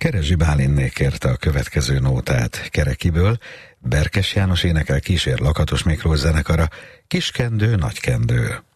Kerezsi Bálinné kérte a következő nótát Kerekiből, Berkes János énekel, kísér Lakatos Miklós zenekara, Kiskendő, Nagykendő.